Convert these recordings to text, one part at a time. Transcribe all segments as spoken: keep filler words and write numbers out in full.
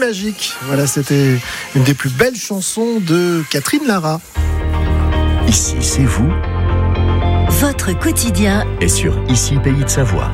magique. Voilà, c'était une des plus belles chansons de Catherine Lara. Ici, c'est vous. Votre quotidien est sur Ici, Pays de Savoie.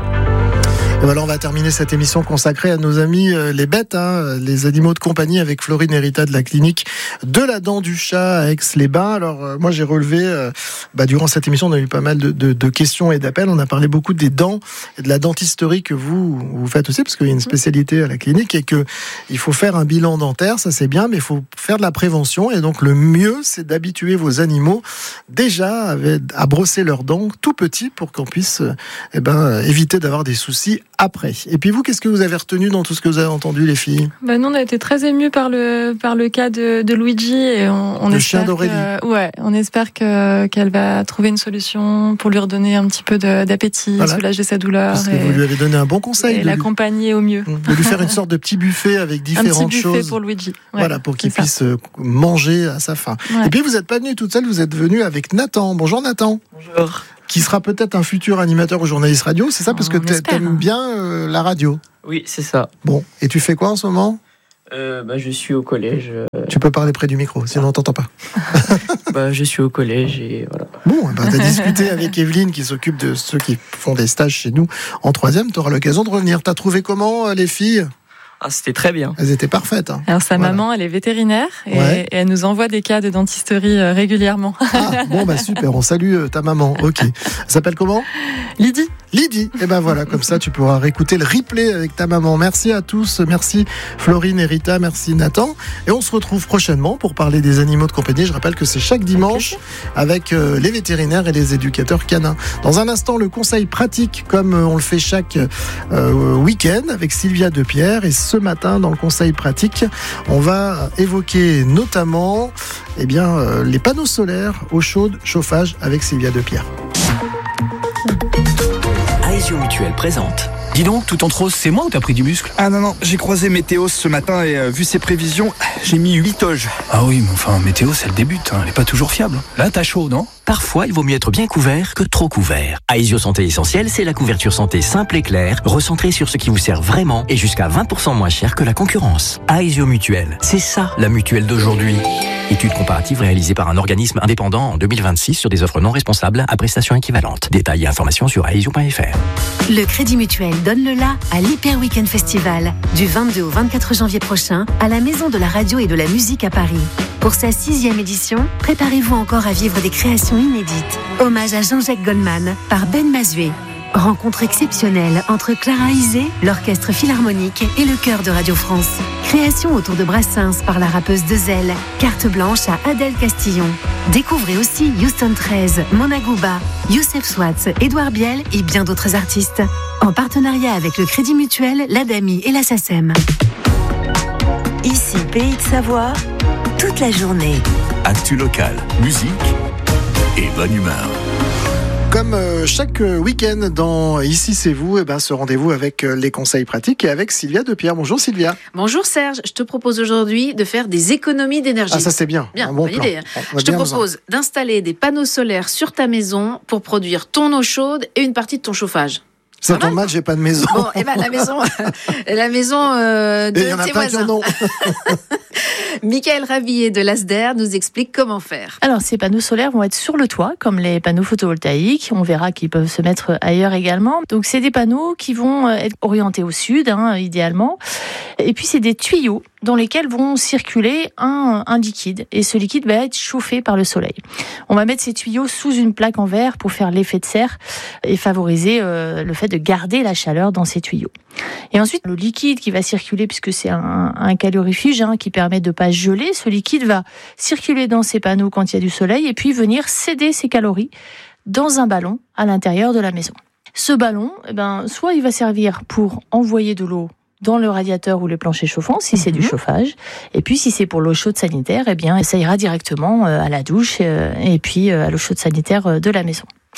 Et voilà, on va terminer cette émission consacrée à nos amis euh, les bêtes, hein, les animaux de compagnie, avec Florine et Rita de la clinique de la Dent du Chat à Aix-les-Bains. Alors euh, moi j'ai relevé, euh, bah, durant cette émission on a eu pas mal de, de, de questions et d'appels. On a parlé beaucoup des dents et de la dentisterie que vous, vous faites aussi, parce qu'il y a une spécialité à la clinique et que il faut faire un bilan dentaire, ça c'est bien, mais il faut faire de la prévention. Et donc le mieux c'est d'habituer vos animaux déjà à, à brosser leurs dents tout petits pour qu'on puisse euh, eh ben, éviter d'avoir des soucis après. Et puis vous, qu'est-ce que vous avez retenu dans tout ce que vous avez entendu, les filles ? Ben nous, on a été très émus par le par le cas de, de Luigi et on, on le espère chien d'Aurélie. Que, ouais, on espère que qu'elle va trouver une solution pour lui redonner un petit peu de, d'appétit, voilà. Soulager sa douleur. Parce que et, vous lui avez donné un bon conseil. Et de l'accompagner lui, au mieux. De lui faire une sorte de petit buffet avec différentes choses. Un petit buffet choses. pour Luigi. Ouais, voilà, pour qu'il puisse ça. manger à sa faim. Ouais. Et puis vous n'êtes pas venue toute seule, vous êtes venue avec Nathan. Bonjour Nathan. Bonjour. Qui sera peut-être un futur animateur ou journaliste radio, c'est ça? Parce que tu aimes bien euh, la radio. Oui, c'est ça. Bon, et tu fais quoi en ce moment? euh, bah, Je suis au collège. Euh... Tu peux parler près du micro, sinon on t'entend pas. bah, je suis au collège et voilà. Bon, bah, tu as discuté avec Evelyne qui s'occupe de ceux qui font des stages chez nous en troisième. Tu auras l'occasion de revenir. Tu as trouvé comment les filles? Ah, c'était très bien. Elles étaient parfaites. Hein. Alors sa voilà. maman, elle est vétérinaire et, ouais. et elle nous envoie des cas de dentisterie euh, régulièrement. Ah, bon, bah super, on salue euh, ta maman. Ok. Elle s'appelle comment? Lydie. Lydie. Et ben voilà, comme ça tu pourras réécouter le replay avec ta maman. Merci à tous. Merci Florine et Rita. Merci Nathan. Et on se retrouve prochainement pour parler des animaux de compagnie. Je rappelle que c'est chaque dimanche avec euh, les vétérinaires et les éducateurs canins. Dans un instant, le conseil pratique comme on le fait chaque euh, week-end avec Sylvia Depierre. Et ce matin, dans le conseil pratique, on va évoquer notamment eh bien, euh, les panneaux solaires, eau chaude, chauffage avec Sylvia Depierre. Aesio Mutuelle présente. Dis donc, tout en rose, c'est moi ou t'as pris du muscle? Ah non, non, j'ai croisé Météos ce matin et euh, vu ses prévisions, j'ai mis huit toges. Ah oui, mais enfin, Météos, elle débute, hein, elle est pas toujours fiable. Là, t'as chaud, non? Parfois, il vaut mieux être bien couvert que trop couvert. Aesio Santé Essentielle, c'est la couverture santé simple et claire, recentrée sur ce qui vous sert vraiment et jusqu'à vingt pour cent moins cher que la concurrence. Aesio Mutuelle, c'est ça la mutuelle d'aujourd'hui. Étude comparative réalisée par un organisme indépendant en deux mille vingt-six sur des offres non responsables à prestations équivalentes. Détails et informations sur aesio point f r. Le Crédit Mutuel donne le la à l'Hyper Weekend Festival du vingt-deux au vingt-quatre janvier prochain à la Maison de la Radio et de la Musique à Paris. Pour sa sixième édition, préparez-vous encore à vivre des créations inédites. Hommage à Jean-Jacques Goldman par Ben Mazué. Rencontre exceptionnelle entre Clara Isé, l'Orchestre Philharmonique et le Chœur de Radio France. Création autour de Brassens par la rappeuse Dezel. Carte blanche à Adèle Castillon. Découvrez aussi Houston treize, Mona Gouba, Youssef Swatz, Édouard Biel et bien d'autres artistes. En partenariat avec le Crédit Mutuel, l'Adami et la SACEM. Ici, Pays de Savoie, toute la journée. Actu local, musique et bonne humeur. Comme euh, chaque week-end dans Ici c'est vous, eh ben, ce rendez-vous avec euh, les conseils pratiques et avec Sylvia Depierre. Bonjour Sylvia. Bonjour Serge, je te propose aujourd'hui de faire des économies d'énergie. Ah ça c'est bien, bien un bon bonne plan. idée. Je te propose d'installer des panneaux solaires sur ta maison pour produire ton eau chaude et une partie de ton chauffage. Ça tombe mal, j'ai pas de maison. Bon, et eh ben la maison, la maison euh, de tes voisins. Michael Ravillet de l'A S D E R nous explique comment faire. Alors, ces panneaux solaires vont être sur le toit, comme les panneaux photovoltaïques. On verra qu'ils peuvent se mettre ailleurs également. Donc, c'est des panneaux qui vont être orientés au sud, hein, idéalement. Et puis, c'est des tuyaux dans lesquels vont circuler un, un liquide. Et ce liquide va être chauffé par le soleil. On va mettre ces tuyaux sous une plaque en verre pour faire l'effet de serre et favoriser euh, le fait de garder la chaleur dans ces tuyaux. Et ensuite, le liquide qui va circuler, puisque c'est un, un calorifuge hein, qui permet de ne pas geler, ce liquide va circuler dans ces panneaux quand il y a du soleil et puis venir céder ses calories dans un ballon à l'intérieur de la maison. Ce ballon, eh ben, soit il va servir pour envoyer de l'eau dans le radiateur ou les planchers chauffants, si c'est mmh. du chauffage. Et puis, si c'est pour l'eau chaude sanitaire, eh bien, ça ira directement à la douche et puis à l'eau chaude sanitaire de la maison.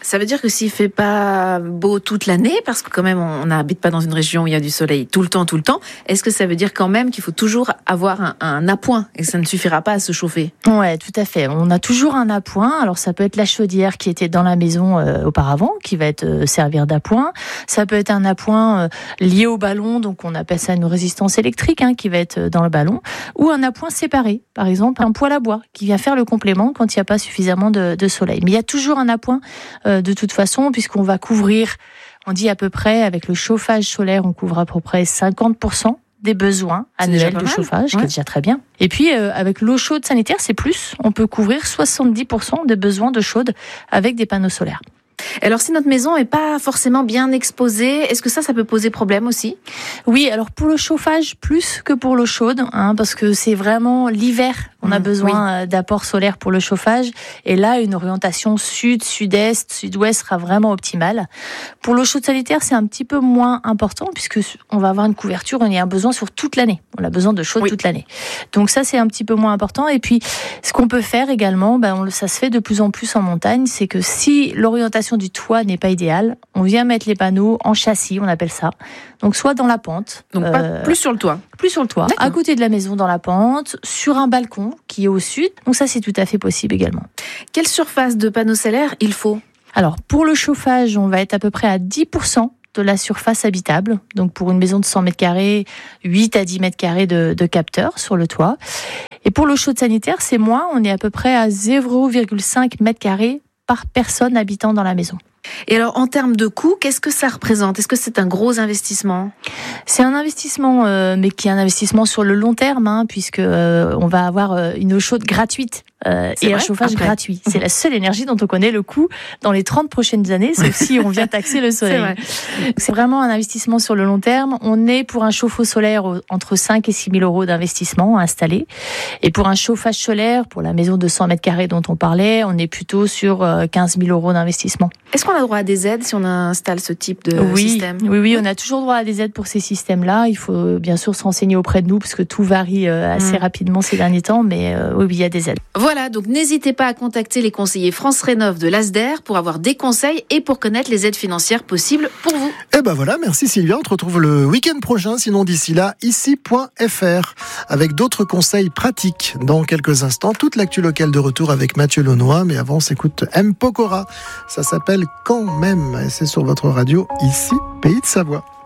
Ça veut dire que s'il fait pas beau toute l'année, parce que quand même on n'habite pas dans une région où il y a du soleil tout le temps, tout le temps, est-ce que ça veut dire quand même qu'il faut toujours avoir un, un appoint et que ça ne suffira pas à se chauffer? Ouais, tout à fait. On a toujours un appoint. Alors ça peut être la chaudière qui était dans la maison euh, auparavant, qui va être euh, servir d'appoint. Ça peut être un appoint euh, lié au ballon, donc on appelle ça une résistance électrique, hein, qui va être dans le ballon, ou un appoint séparé. Par exemple, un poêle à bois qui vient faire le complément quand il n'y a pas suffisamment de, de soleil. Mais il y a toujours un appoint euh, de toute façon, puisqu'on va couvrir, on dit à peu près, avec le chauffage solaire, on couvre à peu près cinquante pour cent des besoins annuels de chauffage, ouais. Qui est déjà très bien. Et puis, euh, avec l'eau chaude sanitaire, c'est plus, on peut couvrir soixante-dix pour cent des besoins de chaude avec des panneaux solaires. Alors, si notre maison n'est pas forcément bien exposée, est-ce que ça, ça peut poser problème aussi? Oui, alors pour le chauffage, plus que pour l'eau chaude, hein, parce que c'est vraiment l'hiver qu'on a mmh, besoin oui. d'apports solaires pour le chauffage. Et là, une orientation sud, sud-est, sud-ouest sera vraiment optimale. Pour l'eau chaude sanitaire, c'est un petit peu moins important, puisque on va avoir une couverture, on y a un besoin sur toute l'année. On a besoin de chaude oui. toute l'année. Donc ça, c'est un petit peu moins important. Et puis, ce qu'on peut faire également, ben, on, ça se fait de plus en plus en montagne, c'est que si l'orientation du toit n'est pas idéale, on vient mettre les panneaux en châssis, on appelle ça. Donc soit dans la pente. Donc pas euh, plus sur le toit. Plus sur le toit, D'accord. à côté de la maison dans la pente, sur un balcon qui est au sud. Donc ça, c'est tout à fait possible également. Quelle surface de panneaux solaires il faut? Alors pour le chauffage, on va être à peu près à dix pour cent de la surface habitable. Donc pour une maison de cent mètres carrés, huit à dix mètres carrés de, de capteurs sur le toit. Et pour l'eau chaude sanitaire, c'est moins, on est à peu près à zéro virgule cinq mètres carrés par personne habitant dans la maison. Et alors, en termes de coût, qu'est-ce que ça représente? Est-ce que c'est un gros investissement? C'est un investissement, euh, mais qui est un investissement sur le long terme, hein, puisque euh, on va avoir euh, une eau chaude gratuite euh, et vrai un chauffage Après. gratuit. C'est la seule énergie dont on connaît le coût dans les trente prochaines années, sauf si on vient taxer le soleil. C'est, vrai. C'est vraiment un investissement sur le long terme. On est pour un chauffe-eau solaire entre cinq et six mille euros d'investissement à installer. Et pour un chauffage solaire, pour la maison de cent mètres carrés dont on parlait, on est plutôt sur quinze mille euros d'investissement. Est-ce qu'on a droit à des aides si on installe ce type de oui, système? Oui, oui, on a toujours droit à des aides pour ces systèmes-là. Il faut bien sûr se renseigner auprès de nous parce que tout varie assez mmh. rapidement ces derniers temps, mais euh, oui, il y a des aides. Voilà, donc n'hésitez pas à contacter les conseillers France Rénov de l'A S D E R pour avoir des conseils et pour connaître les aides financières possibles pour vous. Et ben voilà, merci Sylvia. On te retrouve le week-end prochain, sinon d'ici là, ici point f r, avec d'autres conseils pratiques. Dans quelques instants, toute l'actu locale de retour avec Mathieu Launois, mais avant, on s'écoute M. Pokora. Ça s'appelle Quand même, et c'est sur votre radio, ici, Pays de Savoie.